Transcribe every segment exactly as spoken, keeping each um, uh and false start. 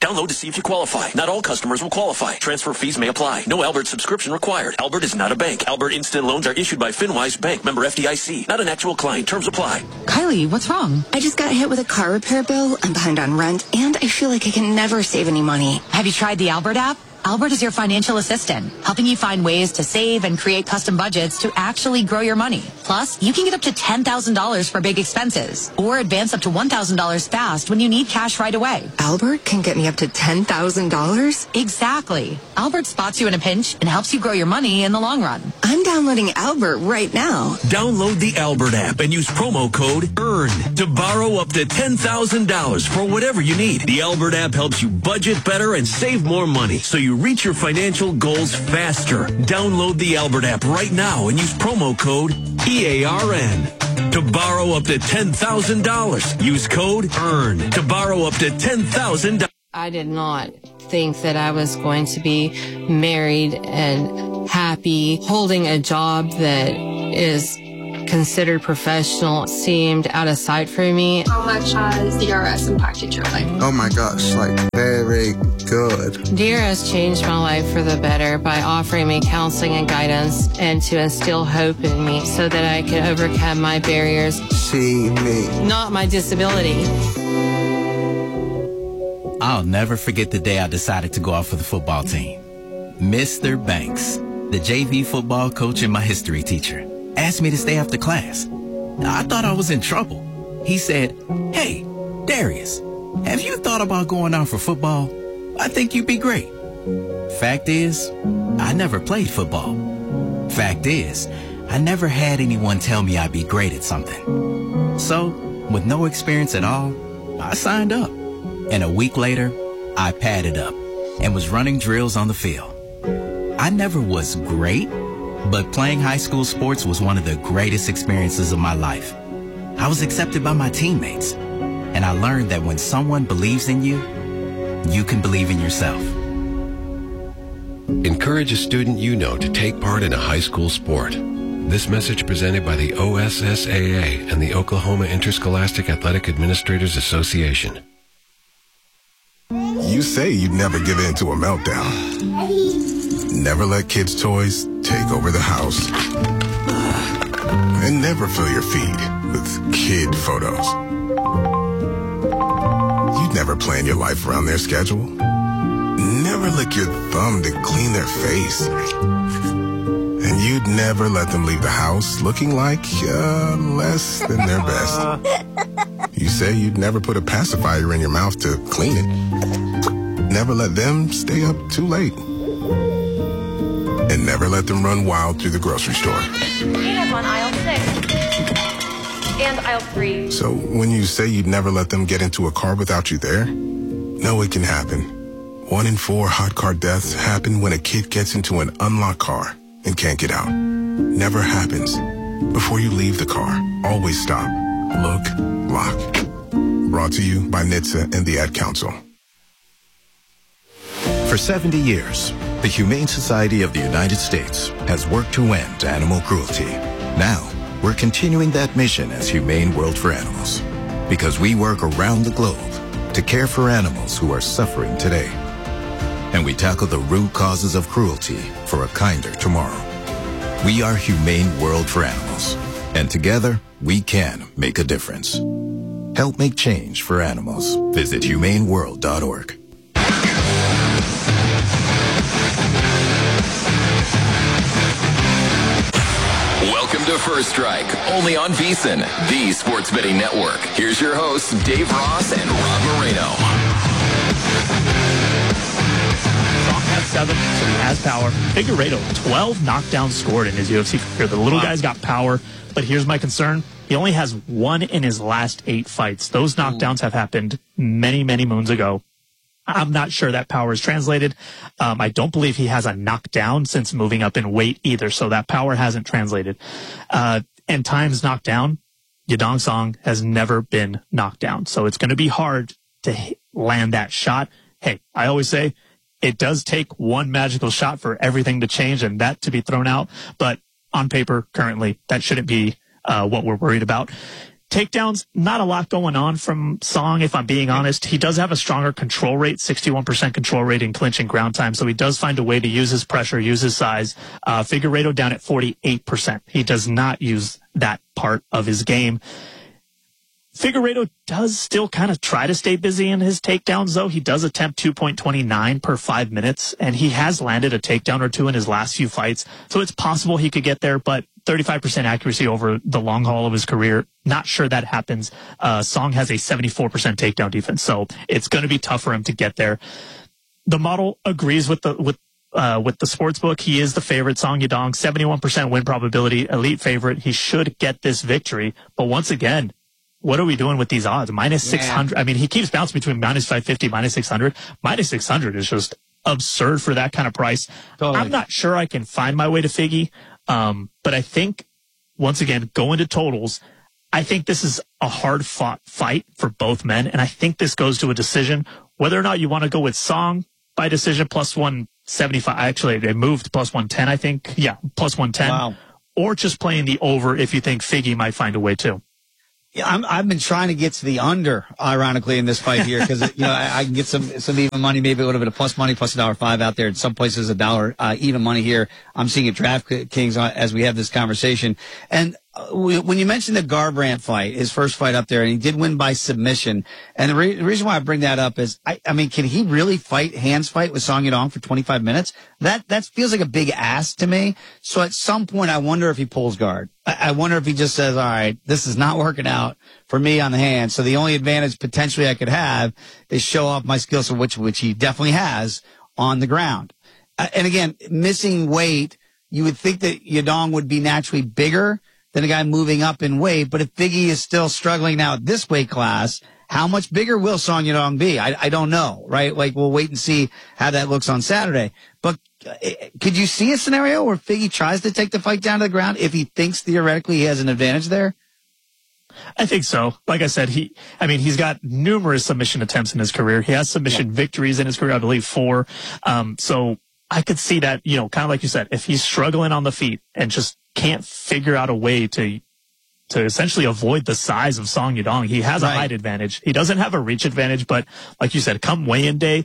Download to see if you qualify. Not all customers will qualify. Transfer fees may apply. No Albert subscription required. Albert is not a bank. Albert Instant Loans are issued by FinWise Bank, member F D I C. Not an actual client. Terms apply. Kylie, what's wrong? I just got hit with a car repair bill. I'm behind on rent, and I feel like I can never save any money. Have you tried the Albert app? Albert is your financial assistant, helping you find ways to save and create custom budgets to actually grow your money. Plus, you can get up to ten thousand dollars for big expenses or advance up to one thousand dollars fast when you need cash right away. Albert can get me up to ten thousand dollars? Exactly. Albert spots you in a pinch and helps you grow your money in the long run. I'm downloading Albert right now. Download the Albert app and use promo code EARN to borrow up to ten thousand dollars for whatever you need. The Albert app helps you budget better and save more money so you reach your financial goals faster. Download the Albert app right now and use promo code E A R N to borrow up to ten thousand dollars. Use code EARN to borrow up to ten thousand dollars. I did not think that I was going to be married and happy. Holding a job that is considered professional seemed out of sight for me. How much has D R S impacted your life? Oh my gosh, like very good. D R S changed my life for the better by offering me counseling and guidance and to instill hope in me so that I could overcome my barriers. See me. Not my disability. I'll never forget the day I decided to go out for the football team. Mister Banks, the J V football coach and my history teacher, asked me to stay after class. I thought I was in trouble. He said, "Hey, Darius, have you thought about going out for football? I think you'd be great." Fact is, I never played football. Fact is, I never had anyone tell me I'd be great at something. So, with no experience at all, I signed up. And a week later, I padded up and was running drills on the field. I never was great, but playing high school sports was one of the greatest experiences of my life. I was accepted by my teammates, and I learned that when someone believes in you, you can believe in yourself. Encourage a student you know to take part in a high school sport. This message presented by the O S S A A and the Oklahoma Interscholastic Athletic Administrators Association. You say you'd never give in to a meltdown. Never let kids' toys take over the house. And never fill your feed with kid photos. You'd never plan your life around their schedule. Never lick your thumb to clean their face. And you'd never let them leave the house looking like uh, less than their best. You say you'd never put a pacifier in your mouth to clean it. Never let them stay up too late. And never let them run wild through the grocery store. We have on aisle six and aisle three. So when you say you'd never let them get into a car without you there, no, it can happen. One in four hot car deaths happen when a kid gets into an unlocked car and can't get out. Never happens. Before you leave the car, always stop, look, lock. Brought to you by N H T S A and the Ad Council. For seventy years, the Humane Society of the United States has worked to end animal cruelty. Now, we're continuing that mission as Humane World for Animals, because we work around the globe to care for animals who are suffering today. And we tackle the root causes of cruelty for a kinder tomorrow. We are Humane World for Animals, and together, we can make a difference. Help make change for animals. Visit humane world dot org. Welcome to First Strike, only on VSiN, the sports betting network. Here's your hosts, Dave Ross and Rob Moreno. Strong has seven, so he has power. Figueiredo, twelve knockdowns scored in his U F C career. The little wow. guy's got power, but here's my concern. He only has one in his last eight fights. Those knockdowns have happened many, many moons ago. I'm not sure that power is translated. Um, I don't believe he has a knockdown since moving up in weight either, so that power hasn't translated. Uh, and times knocked down, Yadong Song has never been knocked down, so it's going to be hard to hit, land that shot. Hey, I always say it does take one magical shot for everything to change and that to be thrown out, but on paper, currently, that shouldn't be uh, what we're worried about. Takedowns, not a lot going on from Song, if I'm being honest. He does have a stronger control rate, sixty-one percent control rate in clinch and ground time, so he does find a way to use his pressure, use his size. Uh, Figueiredo down at forty-eight percent. He does not use that part of his game. Figueiredo does still kind of try to stay busy in his takedowns, though. He does attempt two point two nine per five minutes, and he has landed a takedown or two in his last few fights. So it's possible he could get there, but thirty-five percent accuracy over the long haul of his career, not sure that happens. Uh, Song has a seventy-four percent takedown defense, so it's going to be tough for him to get there. The model agrees with the with uh, with the sports book. He is the favorite, Song Yadong, seventy-one percent win probability, elite favorite. He should get this victory, but once again, what are we doing with these odds? Minus six hundred. I mean, he keeps bouncing between minus five fifty, minus six hundred. Minus six hundred is just absurd for that kind of price. Totally. I'm not sure I can find my way to Figgy. Um, but I think, once again, going to totals, I think this is a hard fought fight for both men. And I think this goes to a decision. Whether or not you want to go with Song by decision plus one seventy-five. Actually, they moved plus one ten, I think. Yeah, plus one ten. Wow. Or just playing the over if you think Figgy might find a way too. Yeah, I'm, I've been trying to get to the under, ironically, in this fight here, because, you know, I, I can get some, some even money, maybe a little bit of plus money, plus a dollar five out there. In some places, a dollar, uh, even money here. I'm seeing at DraftKings as we have this conversation. And uh, when you mentioned the Garbrandt fight, his first fight up there, and he did win by submission. And the, re- the reason why I bring that up is, I, I mean, can he really fight, hands fight with Song Yadong for twenty-five minutes? That, that feels like a big ask to me. So at some point, I wonder if he pulls guard. I wonder if he just says, all right, this is not working out for me on the hand. So the only advantage potentially I could have is show off my skill set, which, which he definitely has on the ground. Uh, and again, missing weight, you would think that Yadong would be naturally bigger than a guy moving up in weight. But if Figgy is still struggling now at this weight class, how much bigger will Song Yadong be? I, I don't know, right? Like, we'll wait and see how that looks on Saturday. But could you see a scenario where Figgy tries to take the fight down to the ground if he thinks theoretically he has an advantage there? I think so. Like I said, he, I mean, he's got numerous submission attempts in his career. He has submission yeah. victories in his career, I believe four. Um, so I could see that, you know, kind of like you said, if he's struggling on the feet and just can't figure out a way to, to essentially avoid the size of Song Yadong, he has right. a height advantage. He doesn't have a reach advantage, but like you said, come weigh-in day,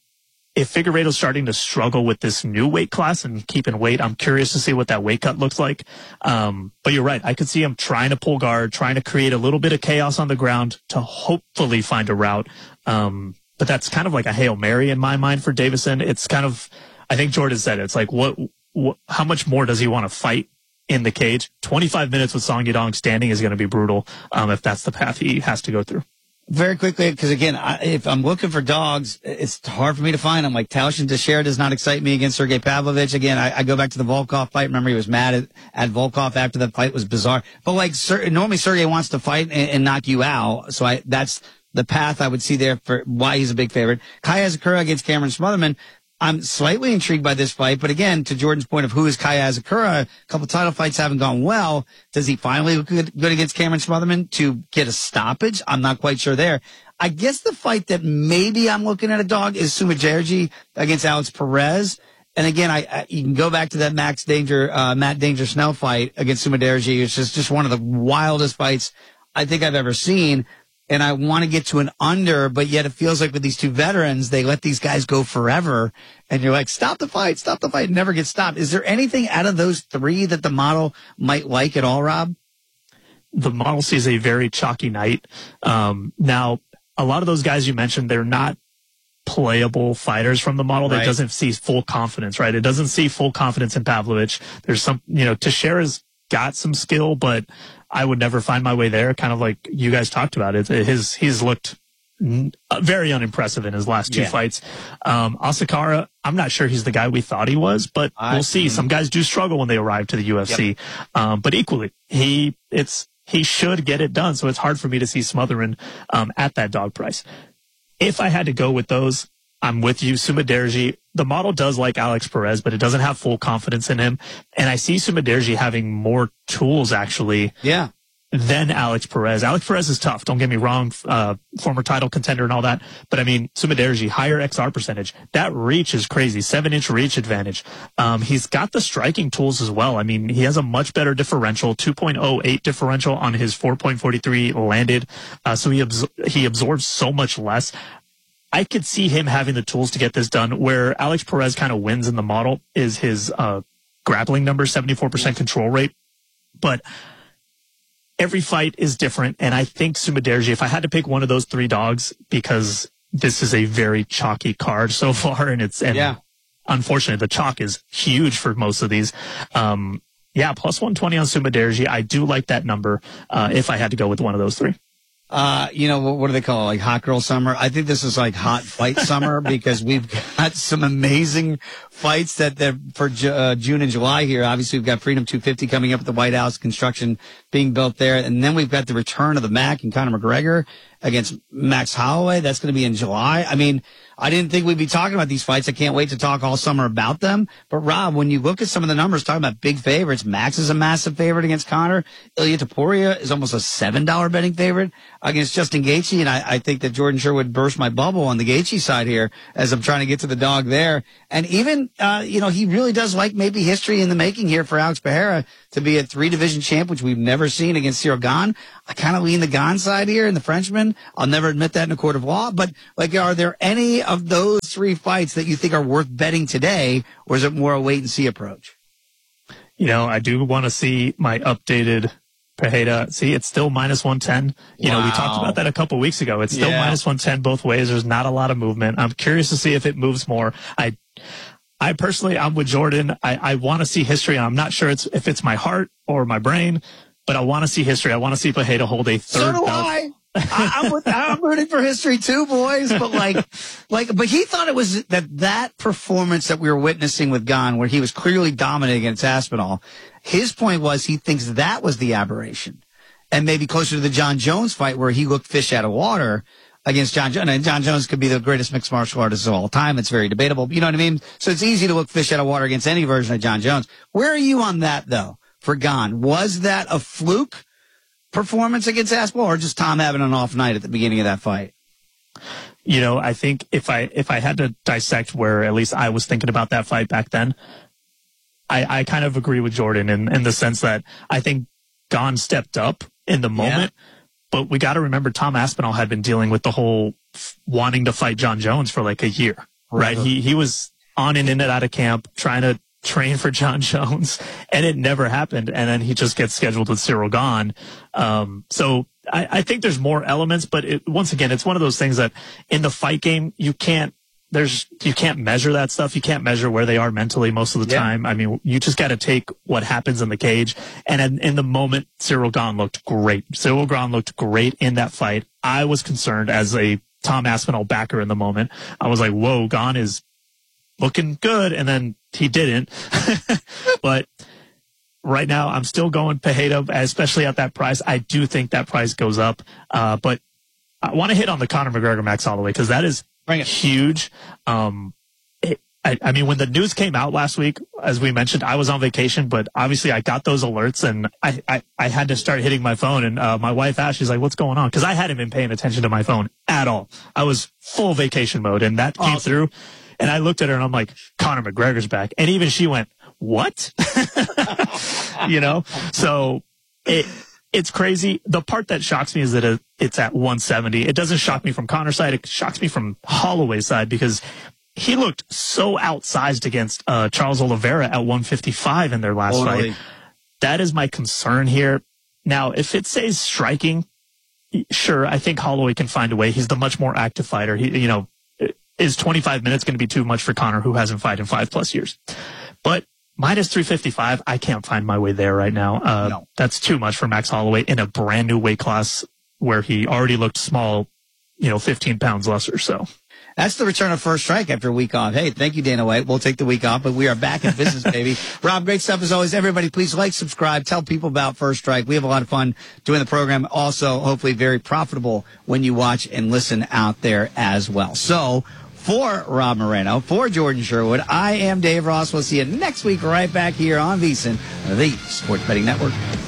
if Figueiredo's starting to struggle with this new weight class and keeping weight, I'm curious to see what that weight cut looks like. Um, but you're right. I could see him trying to pull guard, trying to create a little bit of chaos on the ground to hopefully find a route. Um, but that's kind of like a Hail Mary in my mind for Deiveson. It's kind of, I think Jordan said it. It's like, what, what how much more does he want to fight in the cage? twenty-five minutes with Song Yadong standing is going to be brutal, um, if that's the path he has to go through. Very quickly, because again, I, if I'm looking for dogs, it's hard for me to find them. Like Tauscher Teixeira does not excite me against Sergey Pavlovich. Again, I, I go back to the Volkov fight. Remember, he was mad at, at Volkov after the fight. It was bizarre. But like, Ser, normally Sergey wants to fight and, and knock you out. So I, that's the path I would see there for why he's a big favorite. Kai Asakura against Cameron Smotherman. I'm slightly intrigued by this fight, but again, to Jordan's point of who is Kai Asakura, a couple title fights haven't gone well. Does he finally look good, good against Cameron Smotherman to get a stoppage? I'm not quite sure there. I guess the fight that maybe I'm looking at a dog is Sumudaerji against Alex Perez. And again, I, I you can go back to that Max Danger, uh, Matt Danger Snell fight against Sumudaerji. It's just, just one of the wildest fights I think I've ever seen. And I want to get to an under, but yet it feels like with these two veterans, they let these guys go forever. And you're like, stop the fight, stop the fight, never get stopped. Is there anything out of those three that the model might like at all, Rob? The model sees a very chalky night. Um, now, a lot of those guys you mentioned, they're not playable fighters from the model. Right. That doesn't see full confidence, right? It doesn't see full confidence in Pavlovich. There's some, you know, Teixeira's got some skill, but I would never find my way there. Kind of like you guys talked about it. His, he's looked very unimpressive in his last two yeah. fights. Um, Asakura, I'm not sure he's the guy we thought he was, but I, we'll see. Mm-hmm. Some guys do struggle when they arrive to the U F C. Yep. Um, but equally, he, it's, he should get it done. So it's hard for me to see Smotherman, um, at that dog price. If I had to go with those, I'm with you. Sumudaerji, the model does like Alex Perez, but it doesn't have full confidence in him. And I see Sumudaerji having more tools, actually. Yeah. then Alex Perez. Alex Perez is tough. Don't get me wrong. Uh, former title contender and all that. But I mean, Sumudaerji, higher X R percentage. That reach is crazy. Seven inch reach advantage. Um, he's got the striking tools as well. I mean, he has a much better differential, two point oh eight differential on his four point four three landed. Uh, so he, absor- he absorbs so much less. I could see him having the tools to get this done. Where Alex Perez kind of wins in the model is his, uh, grappling number, seventy-four percent control rate. But every fight is different, and I think Sumudaerji, if I had to pick one of those three dogs, because this is a very chalky card so far, and it's and yeah. unfortunately the chalk is huge for most of these. Um, yeah, plus one twenty on Sumudaerji. I do like that number uh, if I had to go with one of those three. Uh, you know, what, what do they call it? Like hot girl summer? I think this is like hot fight summer because we've got some amazing fights that they're for uh, June and July here. Obviously, we've got Freedom two fifty coming up at the White House, construction being built there. And then we've got the return of the Mac and Conor McGregor against Max Holloway. That's going to be in July. I mean, I didn't think we'd be talking about these fights. I can't wait to talk all summer about them. But Rob, when you look at some of the numbers, talking about big favorites, Max is a massive favorite against Conor. Ilya Topuria is almost a seven dollar betting favorite against Justin Gaethje. And I, I think that Jordan Sherwood burst my bubble on the Gaethje side here as I'm trying to get to the dog there. And even, uh, you know, he really does like maybe history in the making here for Alex Pereira to be a three division champ, which we've never seen against Cyril Gane. I kind of lean the Gane side here and the Frenchman. I'll never admit that in a court of law, but like, are there any of those three fights that you think are worth betting today, or is it more a wait and see approach? You know, I do want to see my updated Pereira. See, it's still minus one ten. You wow. know, we talked about that a couple weeks ago. It's still yeah. minus one ten both ways. There's not a lot of movement. I'm curious to see if it moves more. I, I personally, I'm with Jordan. I, I want to see history. I'm not sure it's if it's my heart or my brain, but I want to see history. I want to see Pereira hold a third so do belt. I. I, I'm, with, I'm rooting for history too, boys. But like, like, but he thought it was that that performance that we were witnessing with Gane, where he was clearly dominating against Aspinall. His point was he thinks that was the aberration, and maybe closer to the John Jones fight where he looked fish out of water against John Jones. And John Jones could be the greatest mixed martial artist of all time. It's very debatable. You know what I mean? So it's easy to look fish out of water against any version of John Jones. Where are you on that though? For Gane, was that a fluke performance against Aspinall, or just Tom having an off night at the beginning of that fight? You know, I think if I if I had to dissect where at least I was thinking about that fight back then, I, I kind of agree with Jordan in, in the sense that I think Gane stepped up in the moment, yeah. but we got to remember Tom Aspinall had been dealing with the whole f- wanting to fight John Jones for like a year, right? right? He he was on and in and out of camp trying to train for John Jones, and it never happened. And then he just gets scheduled with Cyril Gane. Um, so I, I think there's more elements, but it, once again, it's one of those things that in the fight game, you can't, there's, you can't measure that stuff. You can't measure where they are mentally most of the yeah. time. I mean, you just got to take what happens in the cage. And in, in the moment, Cyril Gane looked great. Cyril Gane looked great in that fight. I was concerned as a Tom Aspinall backer in the moment. I was like, whoa, Gane is looking good. And then he didn't. But right now, I'm still going Pereira, especially at that price. I do think that price goes up. Uh, but I want to hit on the Conor McGregor Max Holloway because that is huge. Um, it, I, I mean, when the news came out last week, as we mentioned, I was on vacation, but obviously I got those alerts and I, I, I had to start hitting my phone. And uh, my wife asked, she's like, what's going on? Because I hadn't been paying attention to my phone at all. I was full vacation mode, and that came awesome. through. And I looked at her and I'm like, Conor McGregor's back. And even she went, what? You know? So it, it's crazy. The part that shocks me is that it, it's at one seventy. It doesn't shock me from Conor's side. It shocks me from Holloway's side because he looked so outsized against uh, Charles Oliveira at one fifty-five in their last totally. fight. That is my concern here. Now, if it says striking, sure, I think Holloway can find a way. He's the much more active fighter. He, you know, is twenty-five minutes going to be too much for Conor, who hasn't fought in five plus years? But minus three fifty-five, I can't find my way there right now. Uh, no. That's too much for Max Holloway in a brand new weight class where he already looked small, you know, fifteen pounds lesser. So that's the return of First Strike after a week off. Hey, thank you, Dana White. We'll take the week off, but we are back in business, baby. Rob, great stuff as always. Everybody, please like, subscribe, tell people about First Strike. We have a lot of fun doing the program. Also, hopefully very profitable when you watch and listen out there as well. So, for Rob Moreno, for Jordan Sherwood, I am Dave Ross. We'll see you next week right back here on VSiN, the Sports Betting Network.